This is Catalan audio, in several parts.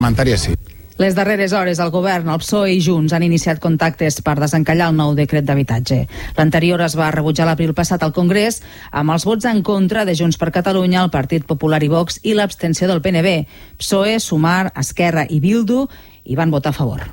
Sí. Les darreres hores, el govern, el PSOE i Junts han iniciat contactes per desencallar el nou decret d'habitatge. L'anterior es va rebutjar l'abril passat al Congrés amb els vots en contra de Junts per Catalunya, el Partit Popular i Vox i l'abstenció del PNB. PSOE, Sumar, Esquerra i Bildu hi van votar a favor.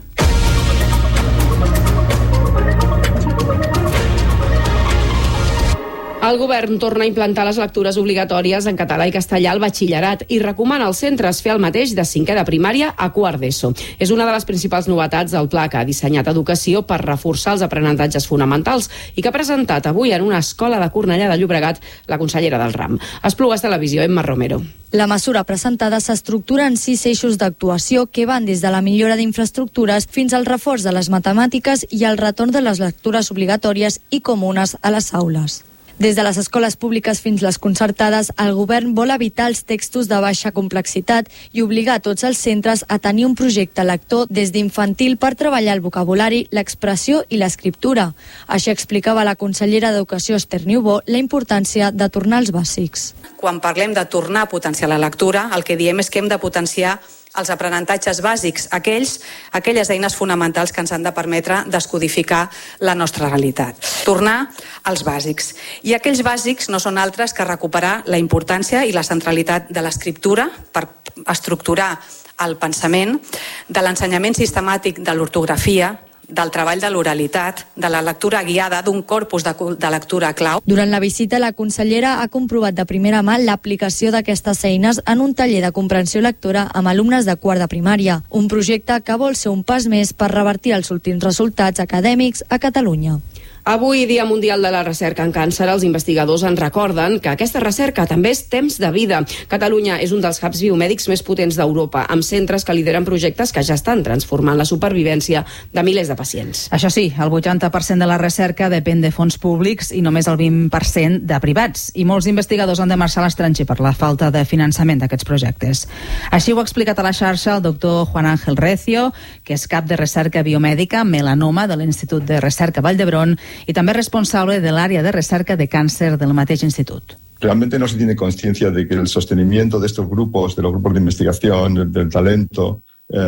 El govern torna a implantar les lectures obligatòries en català i castellà al batxillerat i recomana als centres fer el mateix de 5è de primària a 4 d'ESO. És una de les principals novetats del pla que ha dissenyat Educació per reforçar els aprenentatges fonamentals i que ha presentat avui en una escola de Cornellà de Llobregat la consellera del RAM. Esplugues Televisió, Emma Romero. La mesura presentada s'estructura en 6 eixos d'actuació que van des de la millora d'infraestructures fins al reforç de les matemàtiques i el retorn de les lectures obligatòries i comunes a les aules. Des de les escoles públiques fins les concertades, el govern vol evitar els textos de baixa complexitat i obligar tots els centres a tenir un projecte lector des d'infantil per treballar el vocabulari, l'expressió i l'escriptura. Així explicava la consellera d'Educació, Esther Niubó, la importància de tornar als bàsics. Quan parlem de tornar a potenciar la lectura, el que diem és que hem de potenciar els aprenentatges bàsics, aquelles eines fonamentals que ens han de permetre descodificar la nostra realitat. Tornar als bàsics. I aquells bàsics no són altres que recuperar la importància i la centralitat de l'escriptura per estructurar el pensament, de l'ensenyament sistemàtic de l'ortografia, del treball de l'oralitat, de la lectura guiada, d'un corpus de lectura clau. Durant la visita, la consellera ha comprovat de primera mà l'aplicació d'aquestes eines en un taller de comprensió lectora amb alumnes de quart de primària, un projecte que vol ser un pas més per revertir els últims resultats acadèmics a Catalunya. Avui, Dia Mundial de la Recerca en Càncer, els investigadors ens recorden que aquesta recerca també és temps de vida. Catalunya és un dels hubs biomèdics més potents d'Europa, amb centres que lideren projectes que ja estan transformant la supervivència de milers de pacients. Això sí, el 80% de la recerca depèn de fons públics i només el 20% de privats. I molts investigadors han de marxar a l'estranger per la falta de finançament d'aquests projectes. Així ho ha explicat a la xarxa el doctor Juan Ángel Recio, que és cap de recerca biomèdica melanoma de l'Institut de Recerca Vall d'Hebron y también responsable del área de recerca de cáncer del mateix institut. Realmente no se tiene conciencia de que el sostenimiento de estos grupos, de los grupos de investigación, del talento,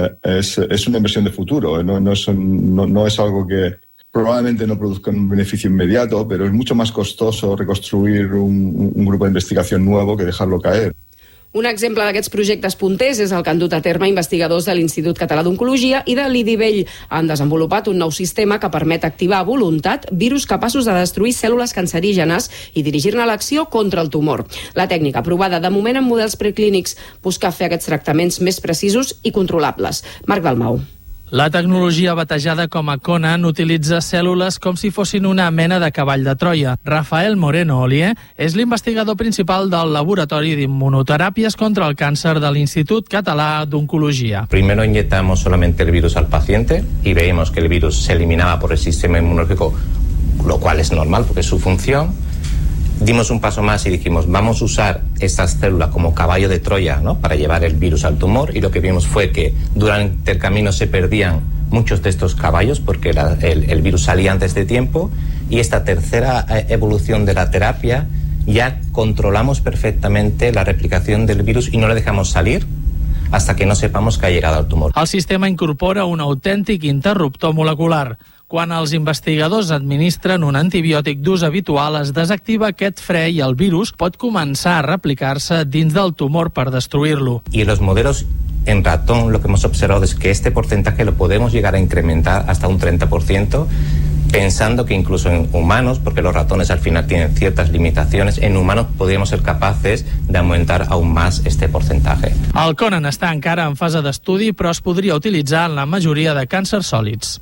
es una inversión de futuro. No es algo que probablemente no produzca un beneficio inmediato, pero es mucho más costoso reconstruir un grupo de investigación nuevo que dejarlo caer. Un exemple d'aquests projectes punters és el que han dut a terme investigadors de l'Institut Català d'Oncologia i de l'IDIVELL. Han desenvolupat un nou sistema que permet activar a voluntat virus capaços de destruir cèl·lules cancerígenes i dirigir-ne l'acció contra el tumor. La tècnica, aprovada de moment en models preclínics, busca fer aquests tractaments més precisos i controlables. Marc Dalmau. La tecnologia batejada com a Conan utilitza cèl·lules com si fossin una mena de cavall de Troia. Rafael Moreno Olier és l'investigador principal del Laboratori d'Inmunoteràpies contra el Càncer de l'Institut Català d'Oncologia. Primero inyectamos solamente el virus al paciente y veíamos que el virus se eliminaba por el sistema inmunológico, lo cual es normal porque es su función. Dimos un paso más y dijimos, vamos a usar estas células como caballo de Troya, ¿no?, para llevar el virus al tumor, y lo que vimos fue que durante el camino se perdían muchos de estos caballos porque el virus salía antes de tiempo, y esta tercera evolución de la terapia ya controlamos perfectamente la replicación del virus y no le dejamos salir hasta que no sepamos que ha llegado al tumor. El sistema incorpora un autèntic interruptor molecular. Quan els investigadors administren un antibiòtic d'ús habitual, es desactiva aquest fre i el virus pot començar a replicar-se dins del tumor per destruir-lo. Y en los modelos en ratón lo que hemos observado es que este porcentaje lo podemos llegar a incrementar hasta un 30%, pensando que incluso en humanos, porque los ratones al final tienen ciertas limitaciones, en humanos podríamos ser capaces de aumentar aún más este porcentaje. El Conan està encara en fase d'estudi, però es podria utilitzar en la majoria de càncers sòlids.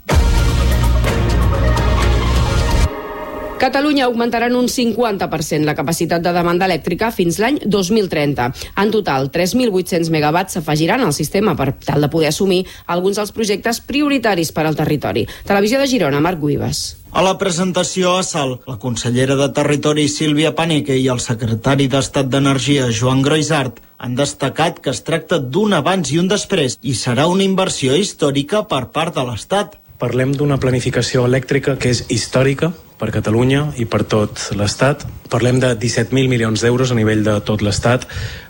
Catalunya augmentarà en un 50% la capacitat de demanda elèctrica fins l'any 2030. En total, 3.800 megawatts s'afegiran al sistema per tal de poder assumir alguns dels projectes prioritaris per al territori. Televisió de Girona, Marc Guibas. A la presentació a Salt, la consellera de Territori Sílvia Paneque i el secretari d'Estat d'Energia Joan Groisart han destacat que es tracta d'un abans i un després i serà una inversió històrica per part de l'Estat. Parlem d'una planificació elèctrica que és històrica per Catalunya i per tot l'Estat. Parlem de 17.000 milions d'euros a nivell de tot l'Estat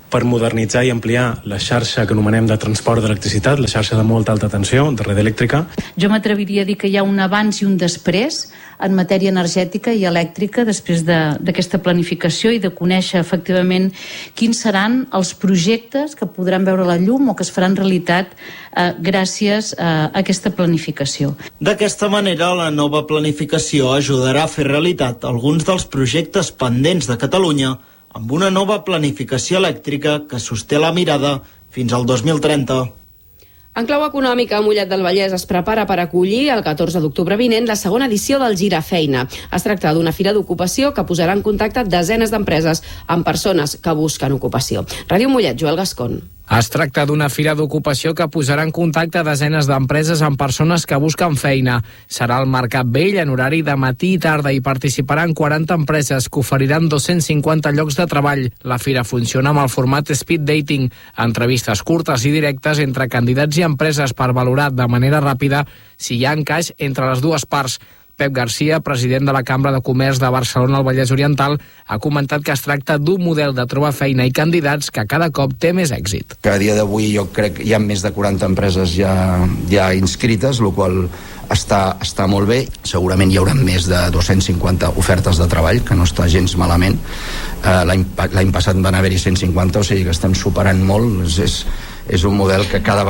per modernitzar i ampliar la xarxa que anomenem de transport d'electricitat, la xarxa de molta alta tensió, de red elèctrica. Jo m'atreviria a dir que hi ha un abans i un després en matèria energètica i elèctrica després d'aquesta planificació i de conèixer efectivament quins seran els projectes que podran veure la llum o que es faran realitat gràcies a aquesta planificació. D'aquesta manera, la nova planificació ajudarà a fer realitat alguns dels projectes pendents de Catalunya amb una nova planificació elèctrica que sosté la mirada fins al 2030. En clau econòmica, Mollet del Vallès es prepara per acollir el 14 d'octubre vinent la segona edició del Girafeina. Es tracta d'una fira d'ocupació que posarà en contacte desenes d'empreses amb persones que busquen ocupació. Ràdio Mollet, Joel Gascon. Es tracta d'una fira d'ocupació que posarà en contacte desenes d'empreses amb persones que busquen feina. Serà al Mercat Vell en horari de matí i tarda i participaran 40 empreses que oferiran 250 llocs de treball. La fira funciona amb el format speed dating, entrevistes curtes i directes entre candidats i empreses per valorar de manera ràpida si hi ha encaix entre les dues parts. Pep Garcia, president de la Cambra de Comerç de Barcelona al Vallès Oriental, ha comentat que es tracta d'un model de trobar feina i candidats que cada cop té més èxit. Que a dia d'avui jo crec que hi ha més de 40 empreses ja inscrites, el qual està molt bé. Segurament hi haurà més de 250 ofertes de treball, que no està gens malament. L'any passat van haver-hi 150, o sigui que estem superant molt. És un model que cada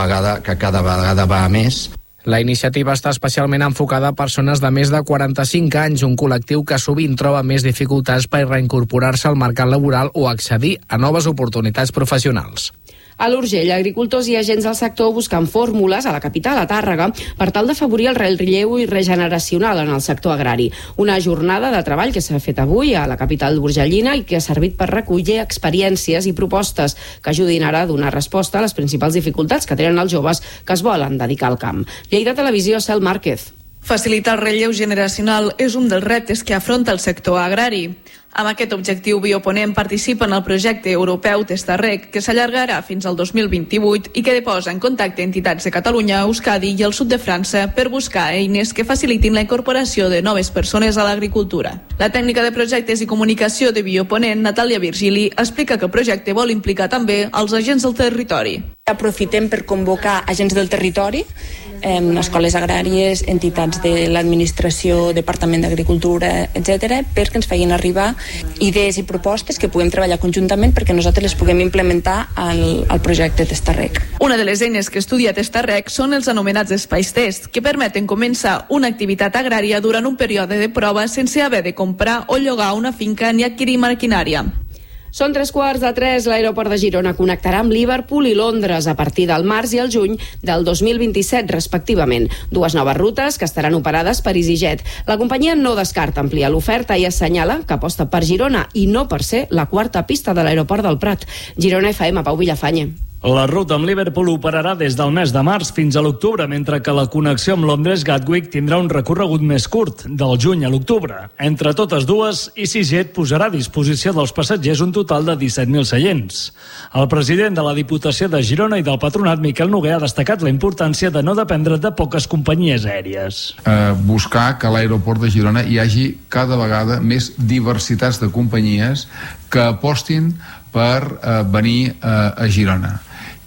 vegada va a més. La iniciativa està especialment enfocada a persones de més de 45 anys, un col·lectiu que sovint troba més dificultats per reincorporar-se al mercat laboral o accedir a noves oportunitats professionals. A l'Urgell, agricultors i agents del sector busquen fórmules a la capital, a Tàrrega, per tal d'afavorir el relleu regeneracional en el sector agrari. Una jornada de treball que s'ha fet avui a la capital urgellina i que ha servit per recollir experiències i propostes que ajudin ara a donar resposta a les principals dificultats que tenen els joves que es volen dedicar al camp. Lleida Televisió, Cel Márquez. Facilitar el relleu generacional és un dels reptes que afronta el sector agrari. Amb aquest objectiu, Bioponent participa en el projecte europeu Testarrec, que s'allargarà fins al 2028 i que posa en contacte entitats de Catalunya, Euskadi i el sud de França per buscar eines que facilitin la incorporació de noves persones a l'agricultura. La tècnica de projectes i comunicació de Bioponent, Natàlia Virgili, explica que el projecte vol implicar també els agents del territori. Aprofitem per convocar agents del territori, escoles agràries, entitats de l'administració, Departament d'Agricultura, etc., perquè ens facin arribar idees i propostes que puguem treballar conjuntament perquè nosaltres les puguem implementar al projecte Testarrec. Una de les eines que estudia Testarrec són els anomenats espais test, que permeten començar una activitat agrària durant un període de prova sense haver de comprar o llogar una finca ni adquirir maquinària. Són 3:15. L'aeroport de Girona connectarà amb Liverpool i Londres a partir del març i el juny del 2027, respectivament. Dues noves rutes que estaran operades per EasyJet. La companyia no descarta ampliar l'oferta i assenyala que aposta per Girona i no per ser la quarta pista de l'aeroport del Prat. Girona FM, Pau Villafañe. La ruta amb Liverpool operarà des del mes de març fins a l'octubre, mentre que la connexió amb Londres Gatwick tindrà un recorregut més curt, del juny a l'octubre. Entre totes dues, EasyJet posarà a disposició dels passatgers un total de 17.000 seients. El president de la Diputació de Girona i del Patronat, Miquel Noguer, ha destacat la importància de no dependre de poques companyies aèries. Buscar que a l'aeroport de Girona hi hagi cada vegada més diversitats de companyies que apostin per venir a Girona.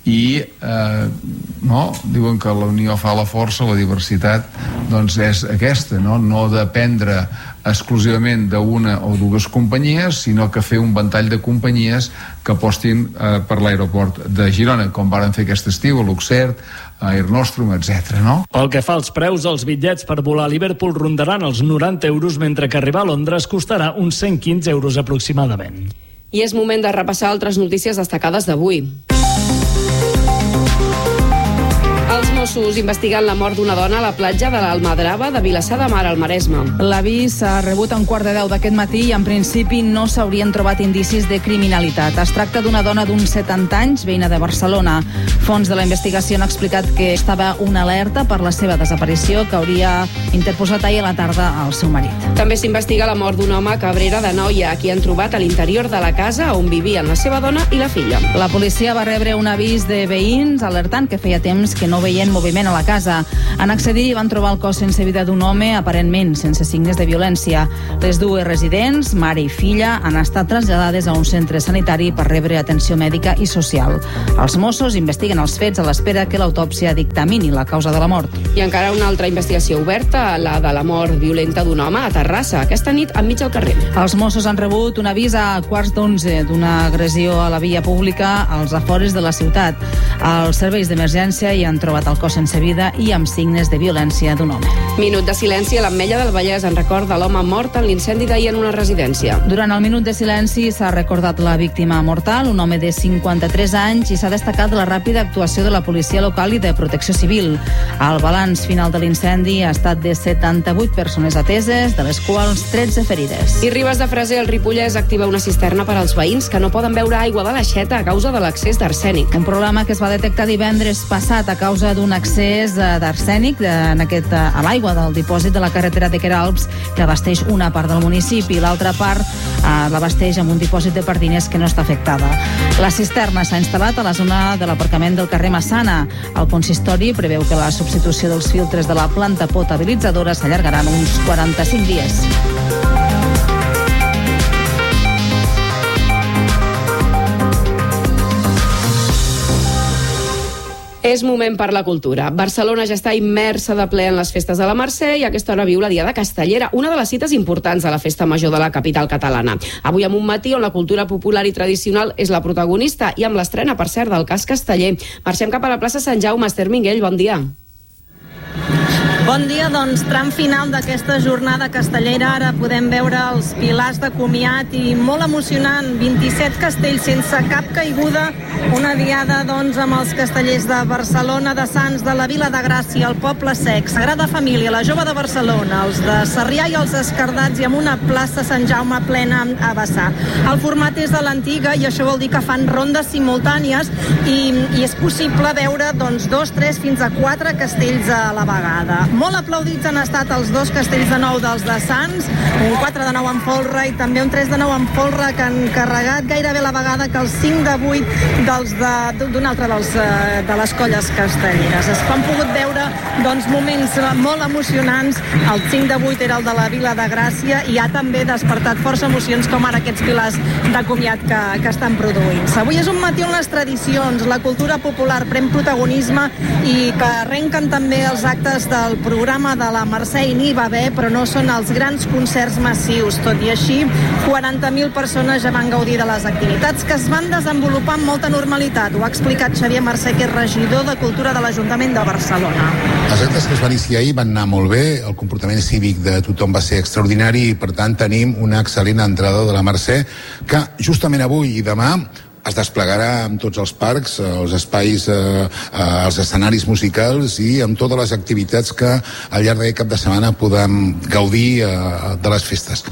I diuen que la unió fa la força, la diversitat doncs és aquesta, no dependre exclusivament d'una o dues companyies, sinó que fer un ventall de companyies que apostin per l'aeroport de Girona, com varen fer aquest estiu a Luxert, a Air Nostrum, etc. Pel que fa als preus, els bitllets per volar a Liverpool rondaran els 90 euros, mentre que arribar a Londres costarà uns 115 euros aproximadament. I és moment de repassar altres notícies destacades d'avui. Els Mossos investiguen la mort d'una dona a la platja de l'Almadrava de Vilassar de Mar, al Maresme. L'avís s'ha rebut a 9:15 d'aquest matí i en principi no s'haurien trobat indicis de criminalitat. Es tracta d'una dona d'uns 70 anys, veïna de Barcelona. Fons de la investigació han explicat que estava una alerta per la seva desaparició que hauria interposat ahir a la tarda al seu marit. També s'investiga la mort d'un home a Cabrera d'Anoia, a qui han trobat a l'interior de la casa on vivien la seva dona i la filla. La policia va rebre un avís de veïns alertant que feia temps que no veien moviment moviment a la casa. En accedir van trobar el cos sense vida d'un home, aparentment sense signes de violència. Les dues residents, mare i filla, han estat traslladades a un centre sanitari per rebre atenció mèdica i social. Els Mossos investiguen els fets a l'espera que l'autòpsia dictamini la causa de la mort. I encara una altra investigació oberta, la de la mort violenta d'un home a Terrassa, aquesta nit enmig del carrer. Els Mossos han rebut un avís a 11:15 d'una agressió a la via pública als afores de la ciutat. Els serveis d'emergència hi han trobat el cos sense vida i amb signes de violència d'un home. Minut de silenci a l'Ametlla del Vallès en record de l'home mort en l'incendi d'ahir en una residència. Durant el minut de silenci s'ha recordat la víctima mortal, un home de 53 anys, i s'ha destacat la ràpida actuació de la policia local i de protecció civil. El balanç final de l'incendi ha estat de 78 persones ateses, de les quals 13 ferides. I Ribes de Freser, el Ripollès, activa una cisterna per als veïns que no poden beure aigua de l'aixeta a causa de l'accés d'arsènic. Un problema que es va detectar divendres passat a causa d'un accés d'arsènic a l'aigua del dipòsit de la carretera de Queralbs, que abasteix una part del municipi i l'altra part l'abasteix amb un dipòsit de Pardines que no està afectada. La cisterna s'ha instal·lat a la zona de l'aparcament del carrer Massana. El consistori preveu que la substitució dels filtres de la planta potabilitzadora s'allargarà uns 45 dies. És moment per la cultura. Barcelona ja està immersa de ple en les festes de la Mercè i a aquesta hora viu la Diada Castellera, una de les cites importants de la festa major de la capital catalana. Avui amb un matí on la cultura popular i tradicional és la protagonista i amb l'estrena, per cert, del Cas Casteller. Marxem cap a la plaça Sant Jaume. Esther Minguell, bon dia. Bon dia, doncs, tram final d'aquesta jornada castellera. Ara podem veure els pilars de comiat i molt emocionant, 27 castells sense cap caiguda, una diada, doncs, amb els castellers de Barcelona, de Sants, de la Vila de Gràcia, el Poble Sec, Sagrada Família, la Jove de Barcelona, els de Sarrià i els Escardats, i amb una plaça Sant Jaume plena a vessar. El format és de l'antiga i això vol dir que fan rondes simultànies i és possible veure, doncs, 2, 3, fins a 4 castells a la vegada. Molt aplaudits han estat els 2 castells de 9 dels de Sants, un 4 de 9 en folre i també un 3 de 9 en folre, que han carregat gairebé la vegada que els 5 de 8 d'un altre de les colles castelleres. Es han pogut veure, doncs, moments molt emocionants. El 5 de 8 era el de la Vila de Gràcia i ha també despertat força emocions, com ara aquests pilars de comiat que estan produint-se. Avui és un matí on les tradicions, la cultura popular pren protagonisme i que arrenquen també els actes del programa de la Mercè, i n'hi va haver, però no són els grans concerts massius. Tot i així, 40.000 persones ja van gaudir de les activitats que es van desenvolupar amb molta normalitat. Ho ha explicat Xavier Mercè, que és regidor de Cultura de l'Ajuntament de Barcelona. Els actes que es van iniciar ahir van anar molt bé, el comportament cívic de tothom va ser extraordinari i, per tant, tenim una excel·lent entrada de la Mercè, que justament avui i demà es desplegarà en tots els parcs, els espais, els escenaris musicals i amb totes les activitats que al llarg d'aquest cap de setmana podem gaudir de les festes.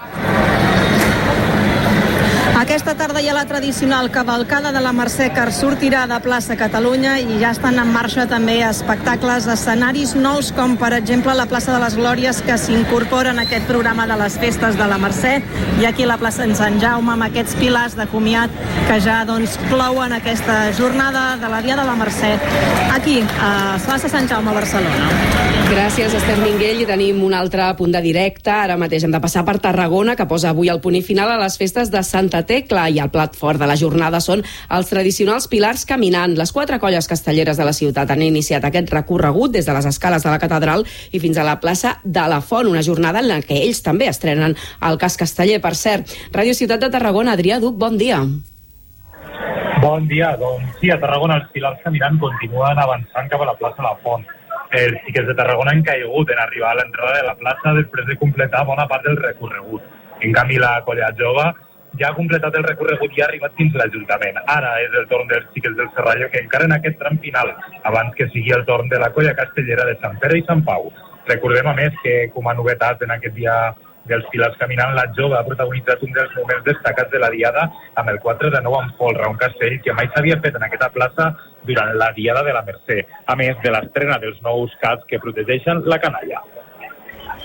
Aquesta tarda hi ha la tradicional cavalcada de la Mercè, que sortirà de plaça Catalunya, i ja estan en marxa també espectacles, escenaris nous, com per exemple la plaça de les Glòries, que s'incorpora en aquest programa de les festes de la Mercè, i aquí la plaça Sant Jaume amb aquests pilars de comiat que ja, doncs, clouen aquesta jornada de la Diada de la Mercè aquí a plaça Sant Jaume, a Barcelona. Gràcies, Esther Minguell. I tenim un altre punt de directe. Ara mateix hem de passar per Tarragona, que posa avui el punt i final a les festes de Santa Tecla, i el plat fort de la jornada són els tradicionals pilars caminant. Les 4 colles castelleres de la ciutat han iniciat aquest recorregut des de les escales de la catedral i fins a la plaça de la Font, una jornada en la que ells també estrenen el Cas Casteller, per cert. Ràdio Ciutat de Tarragona, Adrià Duc, bon dia. Bon dia, doncs sí, a Tarragona els pilars caminant continuen avançant cap a la plaça de la Font. Els xiquets de Tarragona han caigut en arribar a l'entrada de la plaça després de completar bona part del recorregut. En canvi, la colla jove ja ha completat el recorregut i ha arribat fins a l'Ajuntament. Ara és el torn dels xiquets del Serrallo, que encara en aquest tram final, abans que sigui el torn de la colla castellera de Sant Pere i Sant Pau. Recordem, a més, que com a novetat en aquest dia dels pilars caminant, la jove ha protagonitzat un dels moments destacats de la diada amb el 4 de 9 en folre, un castell que mai s'havia fet en aquesta plaça durant la diada de la Mercè, a més de l'estrena dels nous caps que protegeixen la canalla.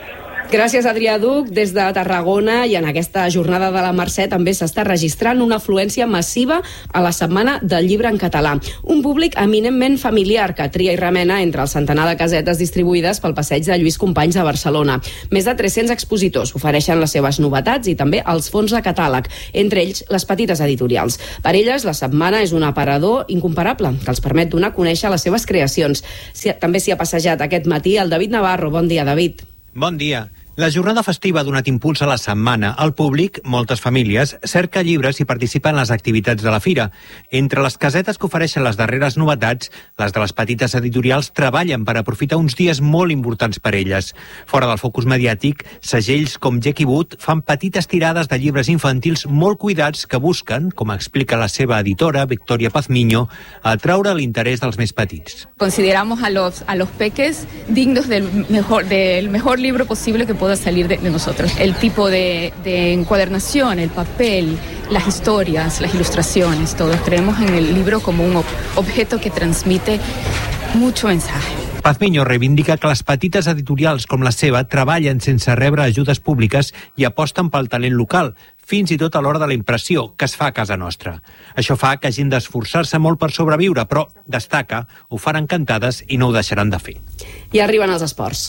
Gràcies, Adrià Duc. Des de Tarragona i en aquesta jornada de la Mercè també s'està registrant una afluència massiva a la Setmana del Llibre en català. Un públic eminentment familiar que tria i remena entre el centenar de casetes distribuïdes pel passeig de Lluís Companys a Barcelona. Més de 300 expositors ofereixen les seves novetats i també els fons de catàleg, entre ells les petites editorials. Per elles, la setmana és un aparador incomparable que els permet donar a conèixer les seves creacions. També s'hi ha passejat aquest matí el David Navarro. Bon dia, David. Bon dia. La jornada festiva ha donat impuls a la setmana. El públic, moltes famílies, cerca llibres i participa en les activitats de la fira. Entre les casetes que ofereixen les darreres novetats, les de les petites editorials treballen per aprofitar uns dies molt importants per elles. Fora del focus mediàtic, segells com Jackie Wood fan petites tirades de llibres infantils molt cuidats que busquen, com explica la seva editora, Victoria Pazmiño, atraure l'interès dels més petits. Consideramos a los peques dignos del mejor libro posible que pueda salir de nosotros. El tipo de encuadernación, el papel, las historias, las ilustraciones, todos creemos en el libro como un objeto que transmite mucho mensaje. Pazmiño reivindica que les petites editorials com la seva treballen sense rebre ajudes públiques i aposten pel talent local, fins i tot a l'hora de la impressió, que es fa a casa nostra. Això fa que hagin d'esforçar-se molt per sobreviure, però, destaca, ho faran encantades i no ho deixaran de fer. I arriben els esports.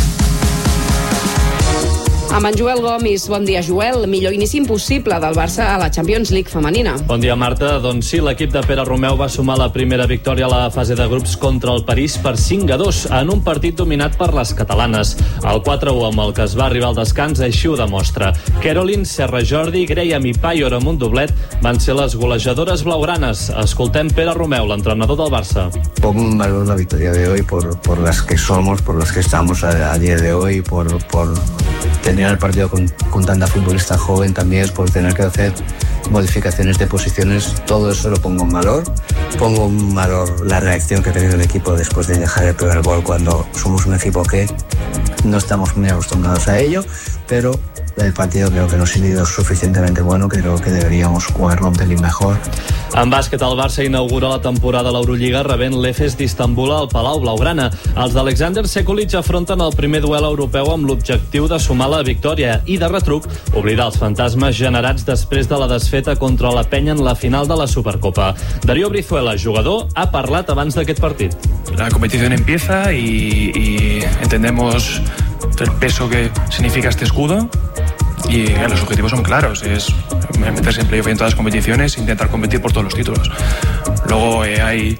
Amb en Joel Gomis. Bon dia, Joel. Millor inici impossible del Barça a la Champions League femenina. Bon dia, Marta. Doncs sí, l'equip de Pere Romeu va sumar la primera victòria a la fase de grups contra el París per 5-2 en un partit dominat per les catalanes. El 4-1 amb el que es va arribar al descans així ho demostra. Caroline, Serra Jordi, Graham i Payor amb un doblet van ser les golejadores blaugranes. Escoltem Pere Romeu, l'entrenador del Barça. Pongo en valor la victoria de hoy por las que somos, por las que estamos a día de hoy, por tener el partido con tanta futbolista joven también, es por tener que hacer modificaciones de posiciones. Todo eso lo pongo en valor. Pongo en valor la reacción que ha tenido el equipo después de dejar el primer gol, cuando somos un equipo que no estamos muy acostumbrados a ello, pero el partido creo que no ha sido suficientemente bueno, creo que deberíamos jugarlo un pelín mejor. En bàsquet, el Barça inaugura la temporada a l'Eurolliga rebent l'Efes d'Istanbul al Palau Blaugrana. Els d'Alexander Sekulic afronten el primer duel europeu amb l'objectiu de sumar la victòria i, de retruc, oblidar els fantasmes generats després de la desfeta contra la Penya en la final de la Supercopa. Darío Brizuela, jugador, ha parlat abans d'aquest partit. La competición empieza y entendemos el peso que significa este escudo. Y los objetivos son claros, es meterse en playoff en todas las competiciones, intentar competir por todos los títulos. Luego hay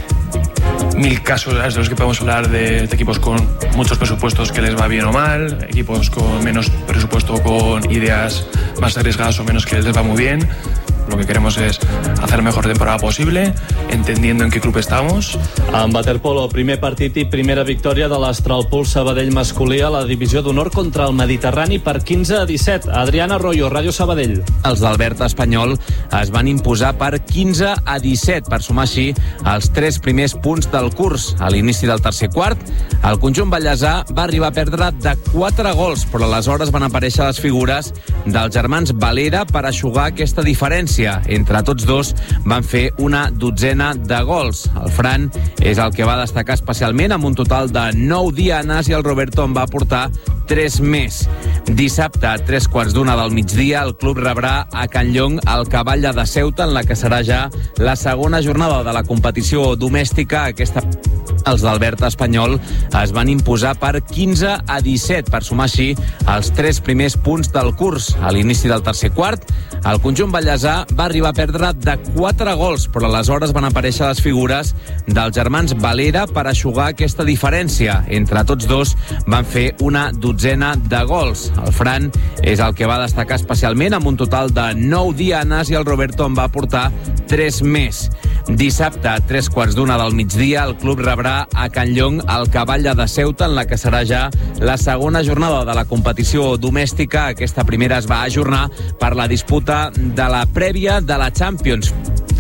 1000 casos de los que podemos hablar de equipos con muchos presupuestos que les va bien o mal, equipos con menos presupuesto, con ideas más arriesgadas o menos que les va muy bien. Lo que queremos es hacer la mejor temporada posible, entendiendo en qué club estamos. En waterpolo, primer partit i primera victòria de l'Astralpool Sabadell masculí a la divisió d'honor contra el Mediterrani per 15-17. Adriana Arroyo, Ràdio Sabadell. Els d'Albert Espanyol es van imposar per 15-17 per sumar així els 3 primers punts del curs. A l'inici del tercer quart, el conjunt ballesà va arribar a perdre de 4 gols, però aleshores van aparèixer les figures dels germans Valera per eixugar aquesta diferència. Entre tots dos van fer una dotzena de gols. El Fran és el que va destacar especialment amb un total de 9 dianes i el Roberto en va aportar 3 més. Dissabte, a 3:15 del migdia, el club rebrà a Can Llong el Cavalla de Ceuta en la que serà ja la segona jornada de la competició domèstica. Els d'Albert Espanyol es van imposar per 15-17 per sumar així els 3 primers punts del curs. A l'inici del tercer quart, el conjunt ballesà va arribar a perdre de 4 gols, però aleshores van aparèixer les figures dels germans Valera per eixugar aquesta diferència. Entre tots dos van fer una dotzena de gols. El Fran és el que va destacar especialment amb un total de 9 dianes i el Roberto en va aportar 3 més. Dissabte, a 3:15 del migdia, el club rebrà a Can Llong el Cavalla de Ceuta en la que serà ja la segona jornada de la competició domèstica. Aquesta primera es va ajornar per la disputa de la prèvia de la Champions.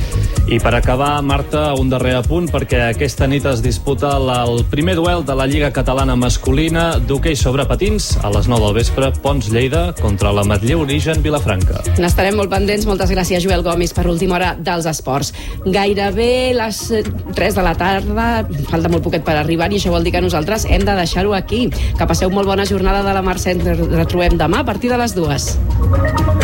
I per acabar, Marta, un darrer apunt, perquè aquesta nit es disputa el primer duel de la Lliga Catalana masculina d'hoquei sobre patins a les 9 del vespre, Pons Lleida contra la Manlleu Origen Vilafranca. N'estarem molt pendents. Moltes gràcies, Joel Gomis, per l'última hora dels esports. Gairebé les 3 de la tarda, falta molt poquet per arribar, i això vol dir que nosaltres hem de deixar-ho aquí. Que passeu molt bona jornada de la Mercè. Ens retrobem demà a partir de les 2.